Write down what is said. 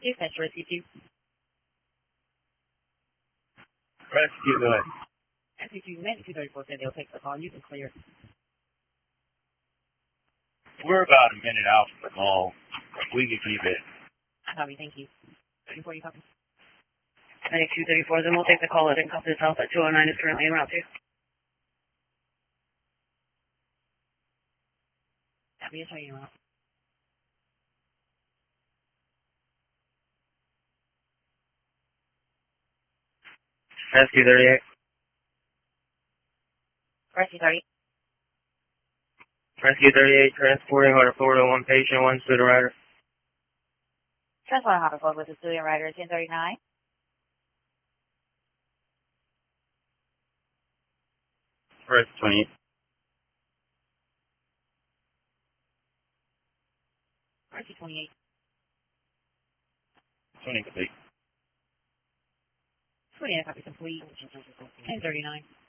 Dispatch Rescue 2. Rescue, go ahead. Rescue 2, Magic 234 said they'll take the call. You can clear. We're about a minute out from the mall. We can keep it. Copy, thank you. 34, you copy? Magic 234, then we'll take the call at Encompass Health at 209 is currently en route to. Copy, it's right out. Rescue 38. Rescue 30. Rescue 38, transporting Hunter Florida, one patient, one student rider. Transport Hartford with the student rider 1039. Rescue 28. Rescue 28. 20 complete. 28, copy complete. 1039.